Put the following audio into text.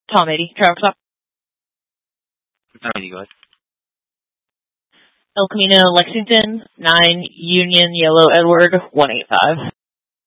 Tom 80, traffic stop. Tom 80, go ahead. El Camino, Lexington, 9 Union, Yellow Edward, 185.